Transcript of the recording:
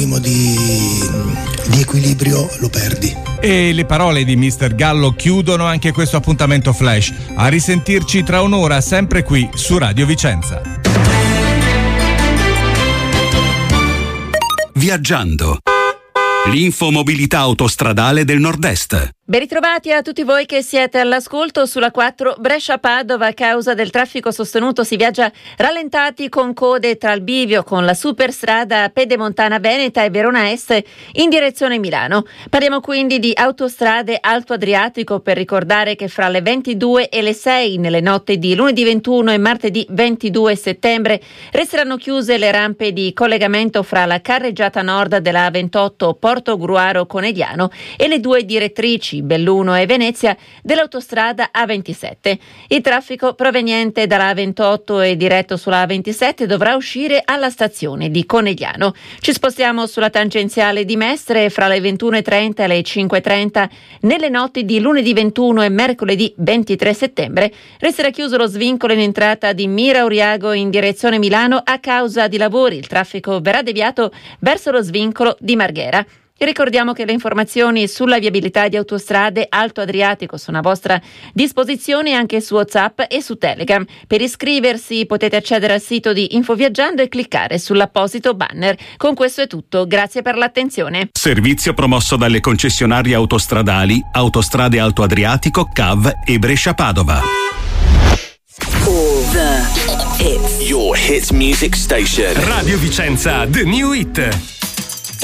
di equilibrio lo perdi. E le parole di Mr. Gallo chiudono anche questo appuntamento flash. A risentirci tra un'ora, sempre qui su Radio Vicenza. Viaggiando. L'infomobilità autostradale del Nord-Est. Ben ritrovati a tutti voi che siete all'ascolto. Sulla 4 Brescia-Padova, a causa del traffico sostenuto si viaggia rallentati con code tra il bivio con la superstrada Pedemontana Veneta e Verona Est in direzione Milano. Parliamo quindi di autostrade Alto Adriatico, per ricordare che fra le 22 e le 6 nelle notti di lunedì 21 e martedì 22 settembre resteranno chiuse le rampe di collegamento fra la carreggiata nord della A28 Porto Gruaro Conegliano e le due direttrici Belluno e Venezia dell'autostrada A27. Il traffico proveniente dalla A28 e diretto sulla A27 dovrà uscire alla stazione di Conegliano. Ci spostiamo sulla tangenziale di Mestre. Fra le 21.30 e le 5.30 nelle notti di lunedì 21 e mercoledì 23 settembre resterà chiuso lo svincolo in entrata di Mira Oriago in direzione Milano a causa di lavori. Il traffico verrà deviato verso lo svincolo di Marghera. E ricordiamo che le informazioni sulla viabilità di autostrade Alto Adriatico sono a vostra disposizione anche su WhatsApp e su Telegram. Per iscriversi potete accedere al sito di Infoviaggiando e cliccare sull'apposito banner. Con questo è tutto, grazie per l'attenzione. Servizio promosso dalle concessionarie autostradali Autostrade Alto Adriatico, CAV e Brescia-Padova. All the hits. Your hit music station. Radio Vicenza, The New Hit.